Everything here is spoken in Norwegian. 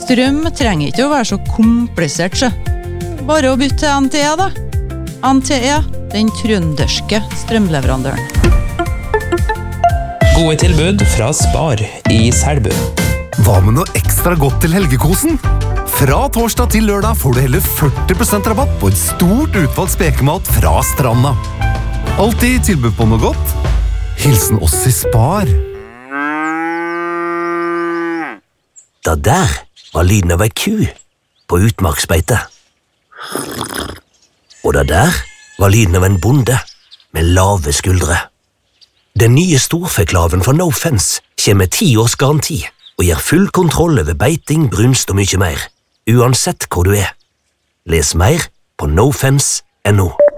Strøm trenger ikke å være så komplisert, så. Bare å bytte til NTE, da. NTE, den trønderske strømleverandøren. Gode tilbud fra Spar i Selbu. Hva med noe ekstra godt til helgekosen? Fra torsdag til lørdag får du hele 40% rabatt på et stort utvalg spekemat fra Stranda. Alltid tilbud på noe godt. Hilsen oss i Spar. Da der var lyden av ei ku på utmarksbeite. Og da der var lyden av en bonde med lave skuldre. Den nye storfeklaven fra No Fence kommer med 10 års garanti og gir full kontroll over beiting, brunst og mye mer, uansett hvor du er. Les mer på nofence.no.